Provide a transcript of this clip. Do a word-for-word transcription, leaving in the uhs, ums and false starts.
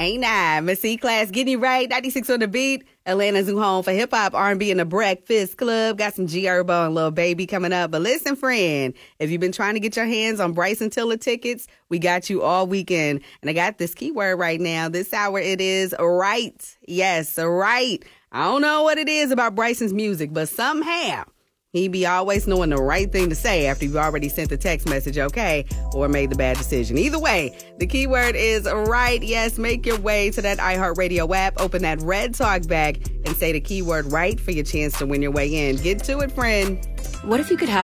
Ain't I? Miss C-Class getting you right. ninety-six on the beat. Atlanta's new home for hip-hop, R and B, and the Breakfast Club. Got some G Herbo and Lil Baby coming up. But listen, friend, if you've been trying to get your hands on Bryson Tiller tickets, we got you all weekend. And I got this keyword right now. This hour it is right. Yes, right. I don't know what it is about Bryson's music, but somehow he be always knowing the right thing to say after you've already sent the text message, okay, or made the bad decision. Either way, the keyword is right. Yes, make your way to that iHeartRadio app, open that red talk bag, and say the keyword right for your chance to win your way in. Get to it, friend. What if you could have